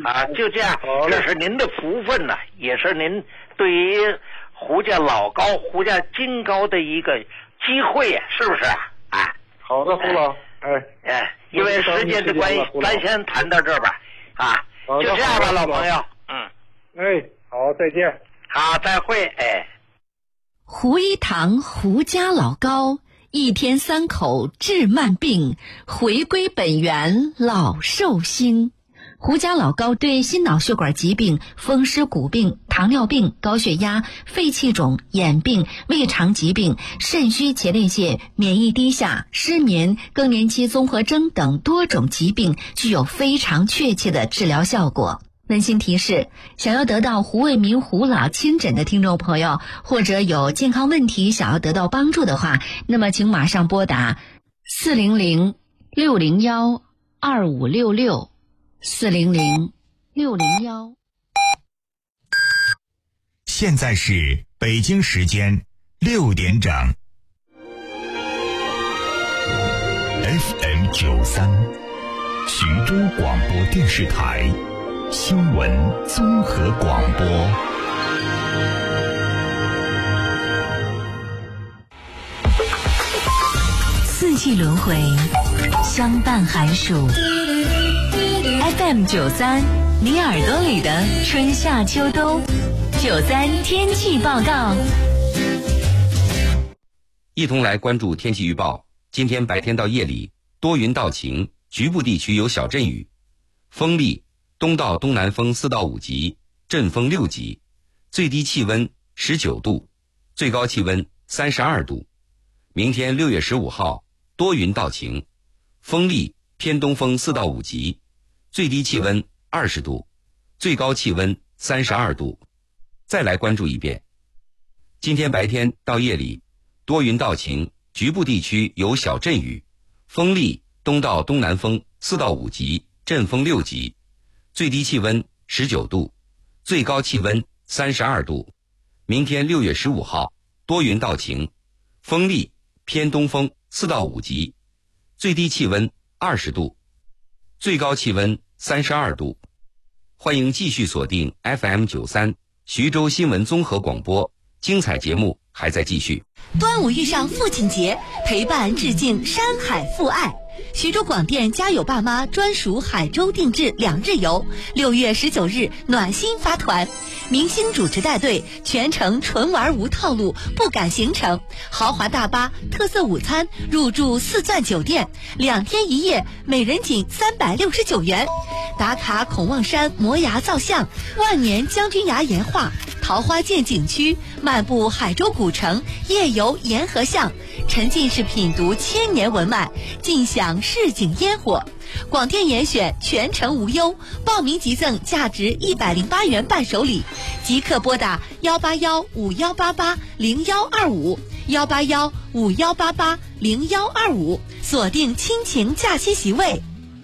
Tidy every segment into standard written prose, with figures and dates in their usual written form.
啊，就这样，这是您的福分呐，也是您对于胡家老高、胡家金高的一个机会呀，是不是啊？哎， 好的，胡老， 因为时间的关系，咱先谈到这儿吧，啊，就这样吧，老朋友， 好，再见， 好，再会， 胡一堂胡家老高，一天三口治慢病，回归本源老寿星。胡家老高对心脑血管疾病、风湿骨病、糖尿病、高血压、肺气肿、眼病、胃肠疾病、肾虚前列腺、免疫低下、失眠、更年期综合征等多种疾病具有非常确切的治疗效果。温馨提示，想要得到胡卫民胡老亲诊的听众朋友，或者有健康问题想要得到帮助的话，那么请马上拨打400-601-2566 400-601。 现在是北京时间6点整。FM93，徐州广播电视台新闻综合广播。 四季轮回，相伴寒暑。FM93，你耳朵里的春夏秋冬。93天气报告。 一同来关注天气预报。今天白天到夜里多云到晴，局部地区有小阵雨，风力东到东南风4到5级，阵风6级，最低气温19度，最高气温32度。明天6月15号多云到晴，风力偏东风4到5级，最低气温20度，最高气温32度。再来关注一遍，今天白天到夜里多云到晴，局部地区有小阵雨，风力东到东南风4到5级，阵风6级，最低气温19度，最高气温32度。明天6月15号多云到晴，风力偏东风4到5级，最低气温20度，最高气温32度。欢迎继续锁定 FM93 徐州新闻综合广播，精彩节目还在继续。 端午遇上父亲节，陪伴致敬山海父爱。徐州广电家有爸妈专属海州定制2日游，6月19日暖心发团，明星主持带队，全程纯玩无套路，不赶行程，豪华大巴，特色午餐，入住4钻酒店，2天1夜，每人仅369元。打卡孔望山摩崖造像，万年将军崖岩画，桃花涧景区，漫步海州古城，夜游沿河巷，沉浸式品读千年文脉，尽享市井烟火。广电严选，全程无忧，报名即赠价值108元伴手礼，即刻拨打18151880125 18151880125，锁定亲情假期席位。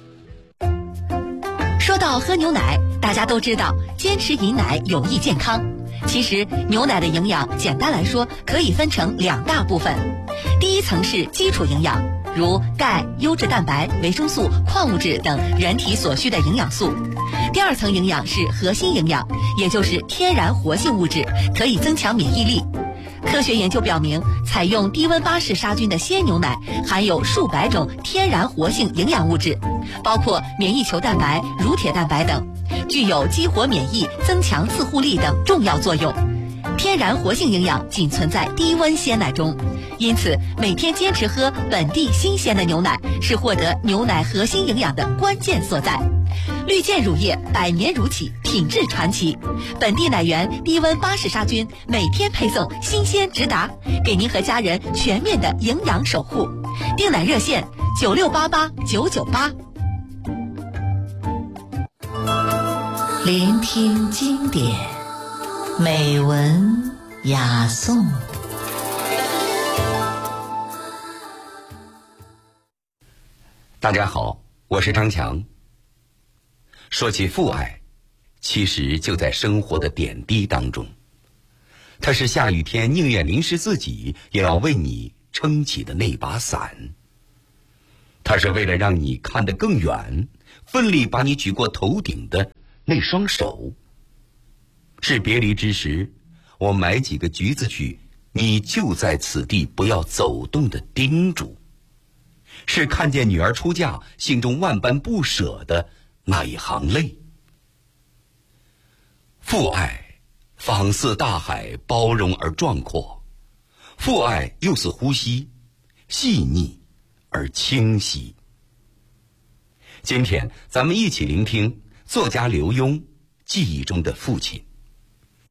说到喝牛奶，大家都知道坚持饮奶有益健康。其实牛奶的营养简单来说可以分成2大部分，第一层是基础营养，如钙、优质蛋白、维生素、矿物质等人体所需的营养素。第2层营养是核心营养，也就是天然活性物质，可以增强免疫力。科学研究表明，采用低温巴氏杀菌的鲜牛奶含有数百种天然活性营养物质，包括免疫球蛋白、乳铁蛋白等，具有激活免疫、增强自护力等重要作用。天然活性营养仅存在低温鲜奶中，因此每天坚持喝本地新鲜的牛奶是获得牛奶核心营养的关键所在。绿箭乳业100年如起，品质传奇，本地奶源低温巴氏杀菌，每天配送新鲜直达，给您和家人全面的营养守护。订奶热线9688-998。聆听经典，美文雅颂。 大家好，我是张强。说起父爱，其实就在生活的点滴当中。它是下雨天宁愿淋湿自己也要为你撑起的那把伞，它是为了让你看得更远，奋力把你举过头顶的那双手。是别离之时，我买几个橘子去，你就在此地不要走动的叮嘱。是看见女儿出嫁，心中万般不舍的那一行泪。父爱仿似大海，包容而壮阔；父爱又似呼吸，细腻而清晰。今天咱们一起聆听作家刘墉记忆中的父亲。